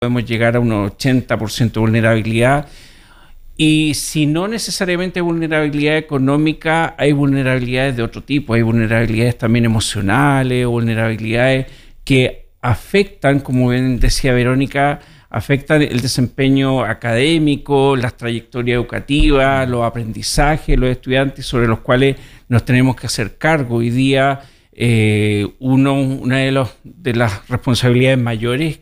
podemos llegar a un 80% de vulnerabilidad. Y si no necesariamente hay vulnerabilidad económica, hay vulnerabilidades de otro tipo. Hay vulnerabilidades también emocionales, vulnerabilidades que afectan, como bien decía Verónica, afectan el desempeño académico, las trayectorias educativas, los aprendizajes de los estudiantes sobre los cuales nos tenemos que hacer cargo. Hoy día una de las responsabilidades mayores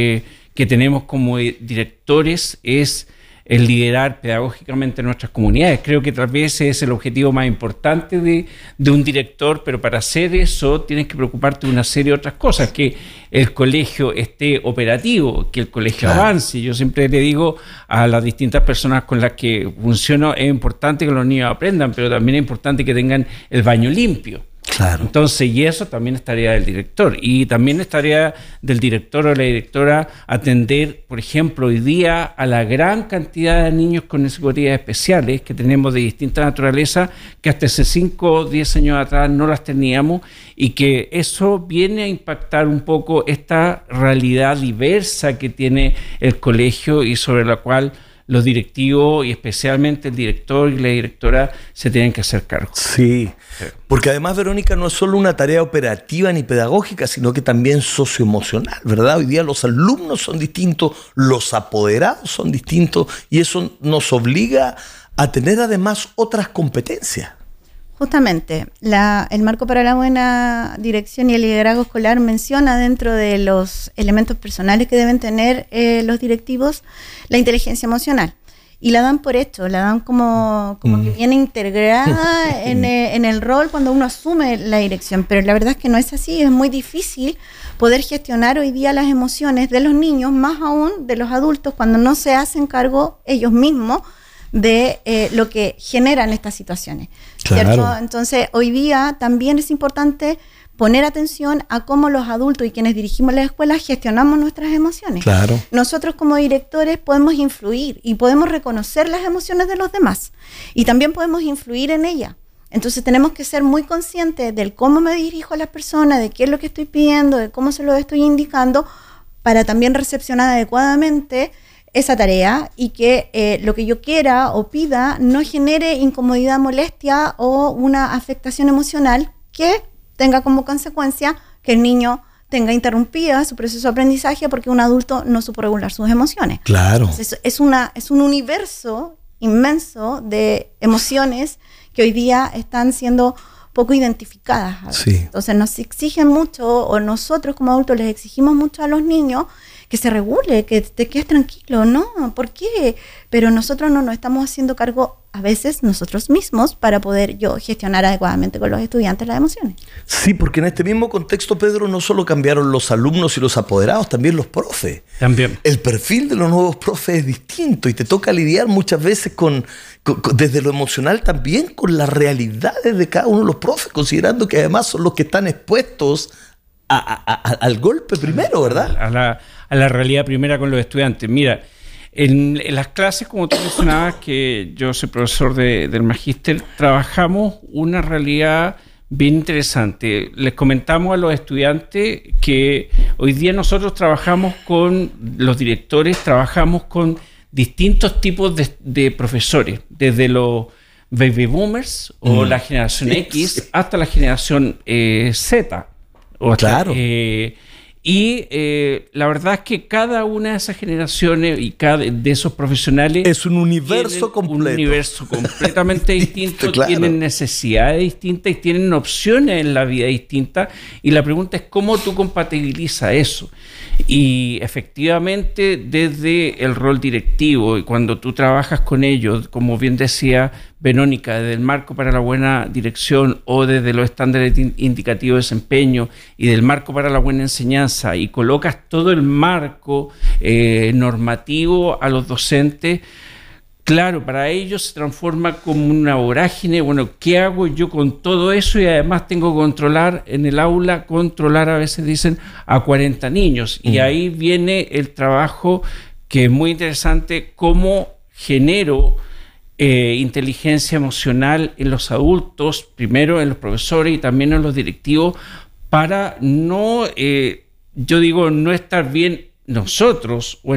que tenemos como directores es el liderar pedagógicamente nuestras comunidades. Creo que tal vez ese es el objetivo más importante de un director, pero para hacer eso tienes que preocuparte de una serie de otras cosas, que el colegio esté operativo, que el colegio avance. Yo siempre le digo a las distintas personas con las que funciono, es importante que los niños aprendan, pero también es importante que tengan el baño limpio. Claro. Entonces, y eso también es tarea del director. Y también es tarea del director o la directora atender, por ejemplo, hoy día a la gran cantidad de niños con necesidades especiales que tenemos de distinta naturaleza, que hasta hace 5 o 10 años atrás no las teníamos, y que eso viene a impactar un poco esta realidad diversa que tiene el colegio y sobre la cual los directivos y especialmente el director y la directora se tienen que hacer cargo. Sí, porque además, Verónica, no es solo una tarea operativa ni pedagógica, sino que también socioemocional, ¿verdad? Hoy día los alumnos son distintos, los apoderados son distintos, y eso nos obliga a tener además otras competencias. Justamente, el Marco para la Buena Dirección y el Liderazgo Escolar menciona dentro de los elementos personales que deben tener los directivos la inteligencia emocional. Y la dan por hecho, la dan como que viene integrada en el rol cuando uno asume la dirección. Pero la verdad es que no es así, es muy difícil poder gestionar hoy día las emociones de los niños, más aún de los adultos, cuando no se hacen cargo ellos mismos de lo que generan estas situaciones. Claro. ¿Cierto? Entonces, hoy día también es importante poner atención a cómo los adultos y quienes dirigimos las escuelas gestionamos nuestras emociones. Claro. Nosotros como directores podemos influir y podemos reconocer las emociones de los demás y también podemos influir en ellas. Entonces tenemos que ser muy conscientes del cómo me dirijo a las personas, de qué es lo que estoy pidiendo, de cómo se lo estoy indicando, para también recepcionar adecuadamente esa tarea y que lo que yo quiera o pida no genere incomodidad, molestia o una afectación emocional que tenga como consecuencia que el niño tenga interrumpida su proceso de aprendizaje porque un adulto no supo regular sus emociones. Claro. Entonces, es un universo inmenso de emociones que hoy día están siendo poco identificadas. Sí. Entonces nos exigen mucho, o nosotros como adultos les exigimos mucho a los niños que se regule, que te quedes tranquilo. No, ¿por qué? Pero nosotros no nos estamos haciendo cargo a veces nosotros mismos para poder gestionar adecuadamente con los estudiantes las emociones. Sí, porque en este mismo contexto, Pedro, no solo cambiaron los alumnos y los apoderados, también los profes. También. El perfil de los nuevos profes es distinto y te toca lidiar muchas veces desde lo emocional también con las realidades de cada uno de los profes, considerando que además son los que están expuestos al golpe primero, ¿verdad? A la realidad primera con los estudiantes. Mira, en las clases, como tú mencionabas, que yo soy profesor del magíster, trabajamos una realidad bien interesante. Les comentamos a los estudiantes que hoy día nosotros trabajamos con los directores, trabajamos con distintos tipos de profesores, desde los baby boomers o la generación X hasta la generación Z. Claro. Y la verdad es que cada una de esas generaciones y cada de esos profesionales es un universo completo. Un universo completamente distinto, claro. Tienen necesidades distintas y tienen opciones en la vida distintas. Y la pregunta es cómo tú compatibilizas eso. Y efectivamente, desde el rol directivo y cuando tú trabajas con ellos, como bien decía Verónica, desde el marco para la buena dirección o desde los estándares indicativos de desempeño y del marco para la buena enseñanza, y colocas todo el marco normativo a los docentes, claro, para ellos se transforma como una vorágine. Bueno, ¿qué hago yo con todo eso? Y además tengo que controlar en el aula, a veces dicen, a 40 niños. Y ahí viene el trabajo que es muy interesante, cómo genero inteligencia emocional en los adultos, primero en los profesores y también en los directivos, para no, no estar bien nosotros o